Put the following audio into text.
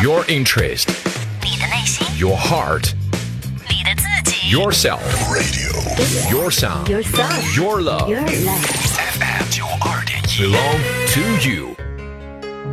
Your interest, 你的内心， your heart, 你的自己 yourself, Radio your sound, Yourself your love, Your love FM 92.1 belong to you.